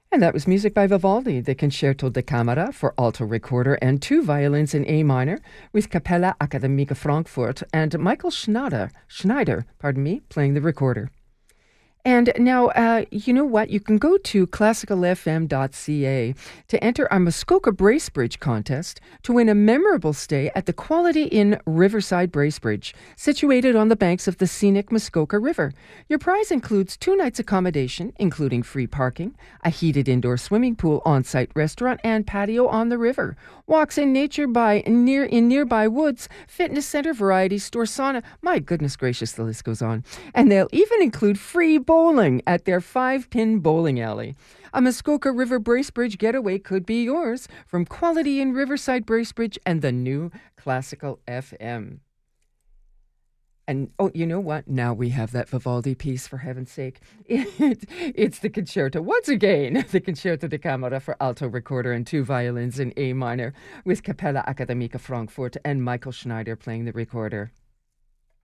And that was music by Vivaldi, the Concerto da Camera for alto recorder and two violins in A minor, with Capella Akademika Frankfurt and Michael Schneider, playing the recorder. And now, you know what? You can go to classicalfm.ca to enter our Muskoka Bracebridge contest to win a memorable stay at the Quality Inn Riverside Bracebridge, situated on the banks of the scenic Muskoka River. Your prize includes 2 nights accommodation, including free parking, a heated indoor swimming pool, on-site restaurant, and patio on the river. Walks in nature in nearby woods, fitness center, variety store, sauna. My goodness gracious, the list goes on. And they'll even include free bowling at their 5-pin bowling alley. A Muskoka River Bracebridge getaway could be yours from Quality Inn Riverside Bracebridge and the new Classical FM. And, oh, you know what? Now we have that Vivaldi piece, for heaven's sake. It's the concerto. Once again, the Concerto da Camera for alto recorder and 2 violins in A minor, with Capella Akademika Frankfurt and Michael Schneider playing the recorder.